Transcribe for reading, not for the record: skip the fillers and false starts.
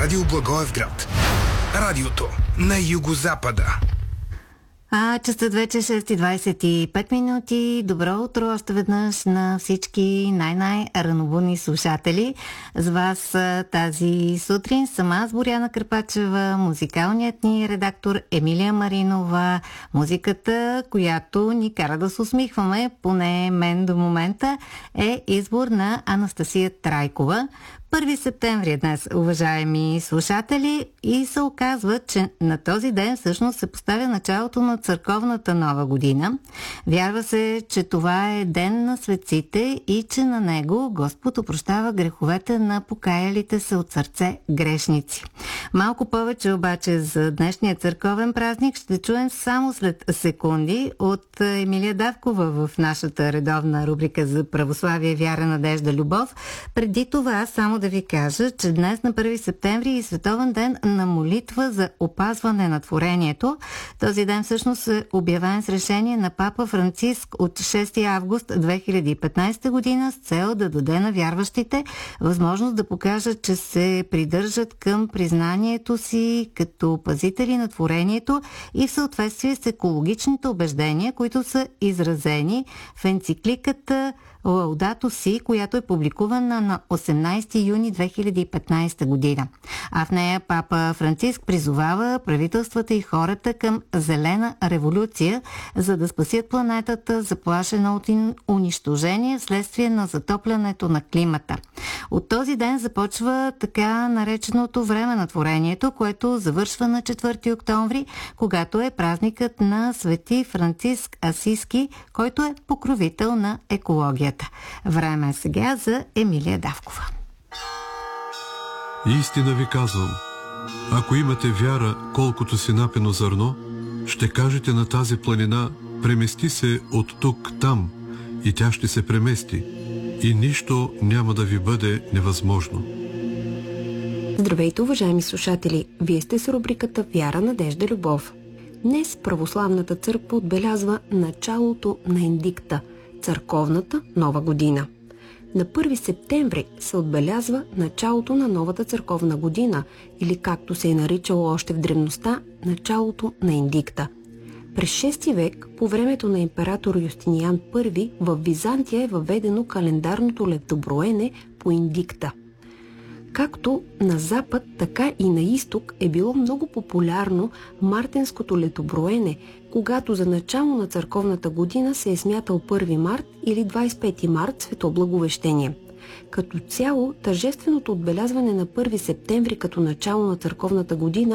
Радио Благоевград. Радиото на югозапада. Часът вече 6:25 минути. Добро утро още веднъж на всички най-ранобудни слушатели. С вас тази сутрин съм аз, Боряна Кърпачева, музикалният ни редактор Емилия Маринова. Музиката, която ни кара да се усмихваме, поне мен до момента, е избор на Анастасия Трайкова. 1 септември е днес, уважаеми слушатели, и се оказва, че на този ден всъщност се поставя началото на църковната нова година. Вярва се, че това е ден на светците и че на него Господ опрощава греховете на покаялите се от сърце грешници. Малко повече обаче за днешния църковен празник ще чуем само след секунди от Емилия Давкова в нашата редовна рубрика за православие, вяра, надежда, любов. Преди това само да ви кажа, че днес на 1 септември е световен ден на молитва за опазване на творението. Този ден всъщност е обявен с решение на папа Франциск от 6 август 2015 година с цел да даде на вярващите възможност да покажат, че се придържат към признанието си като пазители на творението и в съответствие с екологичните убеждения, които са изразени в енцикликата Лаудато Си, която е публикувана на 18 юни 2015 година. А в нея папа Франциск призовава правителствата и хората към зелена революция, за да спасят планетата, заплашена от унищожение вследствие на затоплянето на климата. От този ден започва така нареченото време на творението, което завършва на 4 октомври, когато е празникът на Свети Франциск Асийски, който е покровител на екологията. Време е сега за Емилия Давкова. Истина ви казвам, ако имате вяра колкото си напено зърно, ще кажете на тази планина: премести се от тук там, и тя ще се премести, и нищо няма да ви бъде невъзможно. Здравейте, уважаеми слушатели! Вие сте с рубриката Вяра, надежда, любов. Днес Православната църква отбелязва началото на Индикта, църковната нова година. На 1 септември се отбелязва началото на новата църковна година, или както се е наричало още в древността, началото на Индикта. През 6 век, по времето на император Юстиниан I, в Византия е въведено календарното летоброене по Индикта. Както на запад, така и на изток е било много популярно мартенското летоброене, когато за начало на църковната година се е смятал 1 март или 25 март, Светоблаговещение. Като цяло, тържественото отбелязване на 1 септември като начало на църковната година